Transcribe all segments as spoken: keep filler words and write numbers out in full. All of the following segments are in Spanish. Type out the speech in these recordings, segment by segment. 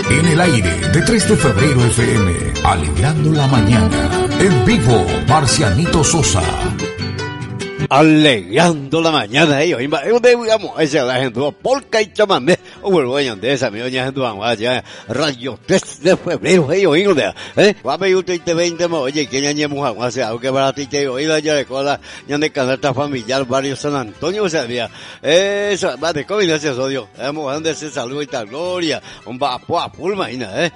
En el aire de tres de febrero F M, alegrando la mañana. En vivo, Marcianito Sosa. Alegrando la mañana, ellos, digamos, ese la gente, polka y chamamé, o vuelvo a de esa, mi doña gente, vamos allá, radio tres de febrero, ellos, hijos de, eh, va a ver usted te veinte, oye, que ya ni hemos hace algo que para ti te oído ya de cola, ya de canasta familiar, barrio San Antonio, o sea, mira, eso, va de COVID, ese odio, hemos dado ese saludo y tal gloria, un vapo a pulma, eh,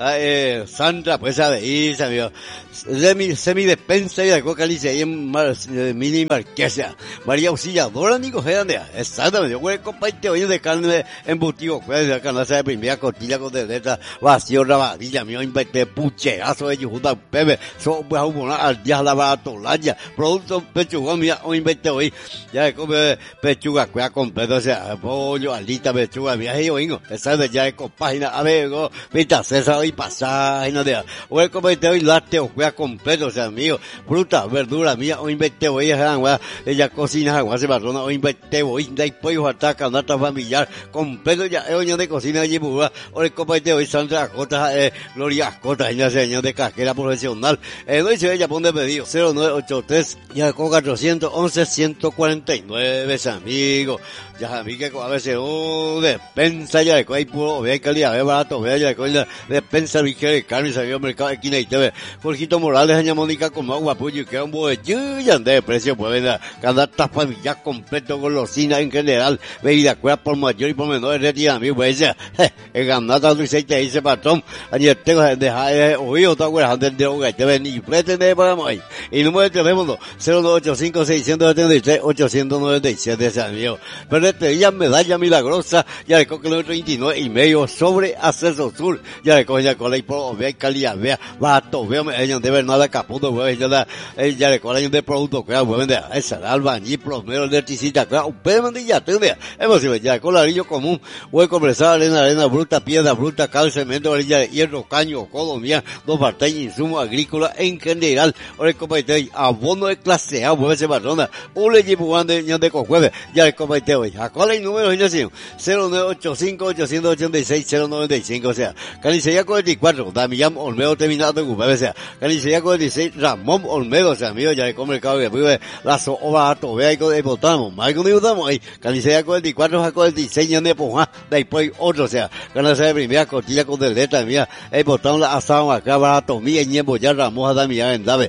eh, Sandra, pues, a de Isa, mío, semi, semi despensa y de coca, lice, ahí en mini marqués. María Auxiliadora, Nico Gerandea, exactamente, yo voy a compartir hoy de carne embutido, pues, de canasta de primera costilla con de letra, vacío, rabadilla, mío, inventé pucherazo de Yujuta, Pepe, so, pues, a un al día la baratolaya, producto pechuga, mía, hoy inventé hoy, ya de come pechuga, cuida completo, o sea, pollo, alita, pechuga, mía, y oigo, exactamente, ya de compágina, a ver, go, pita, César, y paságina de, voy a compartir hoy lácteo, cuida completo, o sea, mío, fruta, verdura, mía, hoy inventé hoy, ella cocina agua se barrona o invente boinda y pollo ataca nata familiar completo ya es oño de cocina allí pura o el comparte hoy Sandra Acota eh, Gloria Acota ella señor de casquera profesional eh, no dice ella pone pedido cero nueve ocho tres ya con cuatrocientos once ciento cuarenta y nueve amigos ya a mí que a veces oh despensa ya de hay puro vea calidad ve barato vea ya de despensa de carne salió mercado de esquina y te ve Jorgito Morales aña Mónica como agua puyo y queda un boe ya de precio pues venga canasta familiar completo golosina en general bebida cuera por mayor y por menor retira mi pues el ganata Luis te dice patrón ayer tengo dejar oído otra cuera antes de hogar te ven y pretende para hoy y número de teléfono cero nueve ocho cinco seis siete tres ocho nueve siete ese amigo pero este día medalla milagrosa ya le coge el treinta y nueve y medio sobre Acceso Sur ya le coge ya con la y por vea calidad vea barato vea ellos de ver nada caputo pues ya la ya le coge de producto que pues vende esa albañil plomero electricista claro un pedo de ya te vea hemos sido ya con ladrillo común voy a conversar arena arena bruta piedra bruta cal cemento varilla de hierro caño codo mía dos partes insumos agrícolas en general ahora el comité abono de clase A mueve ese barrona un le llevo de de cojueve ya el comité hoy a cuál es el número cero nueve ocho cinco ocho ocho seis cero nueve cinco o sea Canicería cuarenta y cuatro Damián Olmedo terminado de ocupar o sea Canicería cuarenta y seis Ramón Olmedo o sea amigo ya le come el cabo que vive la soba vea y con el botamos más con el botamos ahí Canicería cuarenta y cuatro cuarenta y seis de poja después otro o sea Canicería de primera costilla con del letra mía el botón la asado acá barato mía y ñembo ya Ramón a Damián en Dave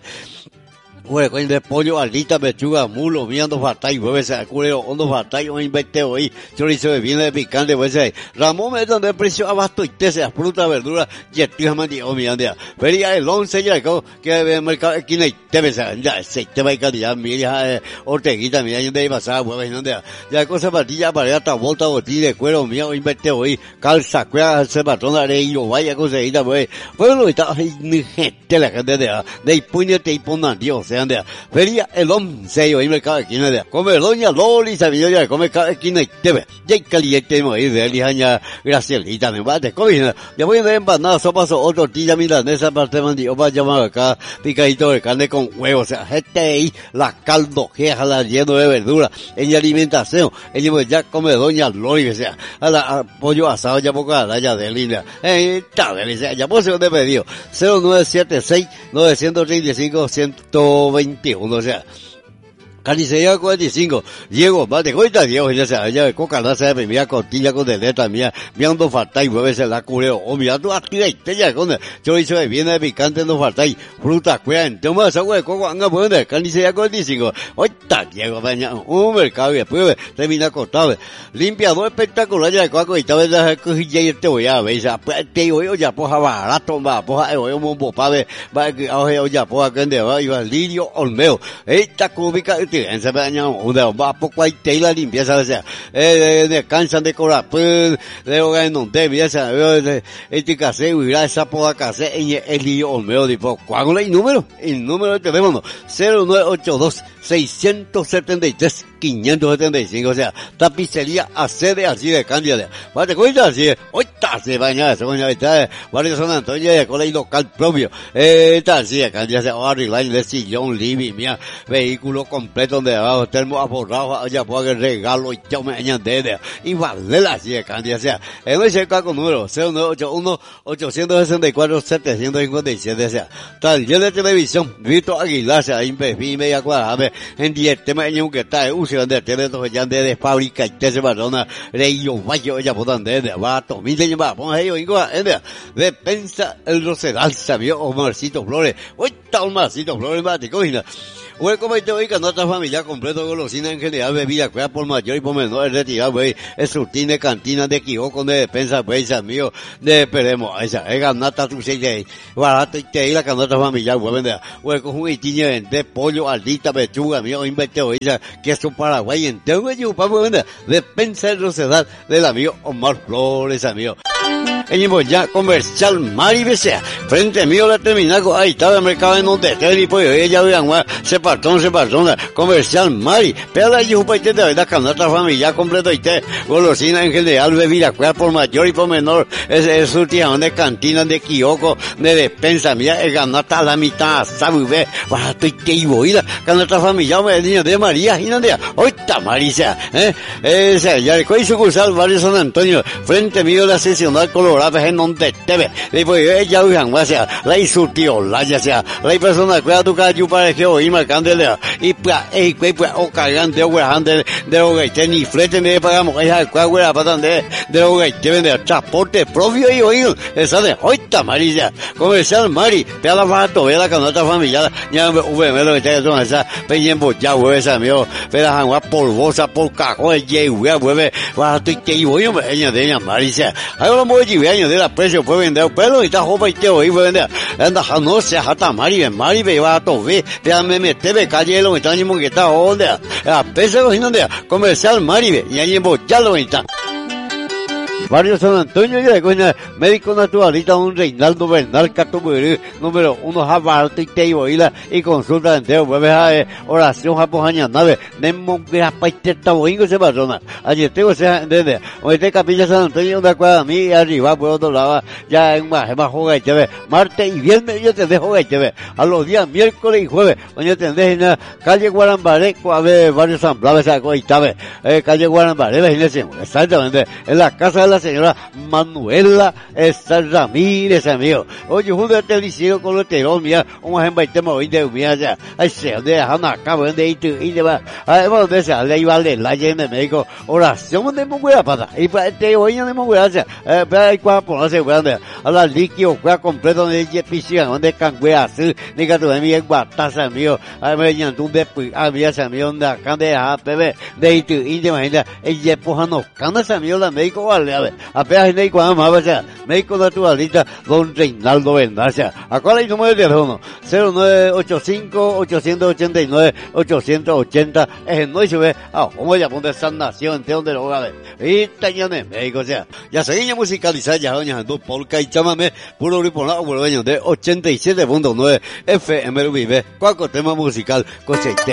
Bueno, con de pollo, alita, pechuga, mulo, miando fatay, hueves, cureo, hondo fatay, o invente hoy, chorizo de viene de picante, pues ahí. Ramón me donde el precio abasto y te sea fruta, verdura, yetías, mandi, o miandea. Vería el once ya, que el mercado, aquí no hay, te ves, ya, se te va a calidad, mira, orteguita, mira, yo de pasar, hueves, no de, ya cosa patilla, para hasta volta, botilla de cuero, mío, invente hoy, calza, cuera, se patrona, de yo, vaya cosita, pues, bueno, está, ni gente, la gente de, de puñete y ponan, Dios, anda feria el once y mercado aquí no de come doña Loli sabía ya come aquí no te ve ya caliente muy de lijaña Gracielita me va de comida ya voy de empanada sopa o tortilla milanesa parte mandi o va a llamar acá picadito de carne con huevos o sea este ahí la caldo que la lleno de verdura en alimentación ella ya come doña Loli o sea a la pollo asado ya poca ya de linda eh está delicia ya pues se pedido cero nueve siete seis nueve tres cinco ciento veintiuno o sea Canicería cuarenta y cinco, Diego, mate, cuenta Diego, ya sea, ya, coca, la se primera costilla con de letra mía, miando faltai, muévese la cureo, o mirando activa y te ya con chorizo de viene de picante no faltai, fruta, cuera, entonces agua de coco, anga, bueno, Canicería cuarenta y cinco, oita, Diego, baña, un mercado y después termina cortado, limpiador espectacular, ya, coco, y tal vez la cojilla y te voy a ver, ya, pues, te oigo, ya, poja, barato, va, poja, eh, oigo, un popave, va, oye, ya, poja, que ande, va, iba, Lirio Olmedo, esta cúbica, en se baña una va poco hay tela limpieza o sea eh de cansan de cora pues de hogar no te esa este case huirá esa poda case en el lío Olmedo tipo cuál es el número el número de teléfono cero nueve ocho dos seiscientos setenta y tres, quinientos setenta y cinco, o sea, tapicería a sede así de Cándida. Para te cuenta así, hoy está se baña, se baña, está, barrio San Antonio, de colegio local propio, eh, está así de Cándida, se va a arreglar de sillón, living, mía, vehículo completo donde abajo, termo aforrado, allá puede regalo y yo me añade, y vale así de Cándida, o sea, en ese caso número cero nueve ocho uno, ocho seis cuatro, siete cinco siete, o sea, taller de televisión, Vito Aguilar, o sea, impefi, media cuadrada, en diez temas, en un que está, uso de teléfono, ya de fábrica, y te se barona, reyo, vaya, ya puedan de, de, va, tomí, de llevar, pon ahí, oigo, de, de, pensa el Rosedal, sabio, Omarcito Flores, hoy está Omarcito Flores, mate, cogina. Bueno, como te oiga, nuestra familia completo, golosina en general, bebida, cuida por mayor y por menor, retirado, güey, es surtín de cantina, de quijoco, de despensa, güey, mío, de, esperemos, esa, es ganata, tu seis de, barato, y te ahí la canasta familiar, güey, vende, güey, con un itinio de pollo, aldita, pechuga, mío, inverte, güey, queso paraguay, entero, güey, yo, papo, vende, despensa el Rosedal del amigo Omar Flores, amigo. Venimos ya, comercial Mari Besea, frente mío la terminal, ahí estaba el mercado en donde esté, y pues ella, vean, se partón, se partón, comercial Mari, pero ahí un paite de la canasta familiar completo y te, golosina en general, bebida, cuál por mayor y por menor, es, es surtión de cantina, de quijoco, de despensa, mira, es ganata a la mitad, sabe, ve, barato y te iba, y la canasta familiar, me niño de María, y no de, hoy está Marisa, eh, ese, ya, con sucursal, barrio San Antonio, frente mío la seccional colorada, en donde te ve, después ella, vean, o sea, la surtió, la ya sea, la persona, cuida tu calle, para que oí, marcándole, y pues, y pues, o cargan de huejan de, de lo que te ni flete me pagamos, esa cuál hueá para de, de lo que te vende transporte propio y oído, esa de hoy está Marisa, comercial Mari, te la barato, ve la canasta familiar, ya ve, me lo que te son esa, peñen ya hueve esa mío, ve la jangua polvosa, por cajón, y hueve, hueve, barato y que iba, yo me ella de ella Marisa, ahora lo voy a años de la precio puede vender, pero y está joven y te oí, puede vender, anda, no se jata Mari, Mari, ve, va a tover, déjame meter, calle, lo que está, ni que está, donde, a peso, y donde, comercial Mari, y ahí ya lo está. Barrio San Antonio y de coña, médico naturalista, un Reinaldo Bernal Catuburí, número uno, Jabarto y Teiboila, y consulta entero, vuelve a oración japoña nave, Nemo Grapaiteta Boingo se persona. Allí tengo se entiende, hoy te capilla San Antonio, una cuadra a mí, y arriba, por otro lado, ya en más, más juega y te ve, martes y viernes yo te dejo y te ve, a los días miércoles y jueves, oye, te dejo en la calle Guarambaré, a ver, barrio San Blas, esa cosa y te ve, eh, calle Guarambaré, imagínense, exactamente, en la casa de la señora Manuela Esta Ramírez, amigo. Oye, junto a este liceo con los terón, mira, un ejemplo, y te moví de mira, ya, ay, se, donde dejan acá, donde y y de va, ay, donde se le iba a leer la llena de médico, oración de muy buena pata, y para este hoy no muy buena, eh, pero hay cuatro por hacer, donde, a la líquido, cuá completo, donde ya piscina, donde cangue azul, ni que tu de mi en guataza, amigo, ay, me llenan tú de, ah, mira, amigo, donde acá de, ah, bebé, de y tu, y de imagina, ella, pues, no, canas, amigo, la médico, vale, a ver, apenas en el cuadro más, o sea, médico naturalista, don Reinaldo Bernal, o sea, acá hay número de teléfono, cero nueve ocho cinco, ocho ocho nueve, ocho ochenta, es el no y se ve, ah, como ya pone esa nación, entre donde lo va a ver, y tañones, médico, o sea, ya seguimos musicalizar, ya doña Jandú, polka y chamame, puro grupo, la, por de ochenta y siete punto nueve, F M L V, cualquier tema musical, coche,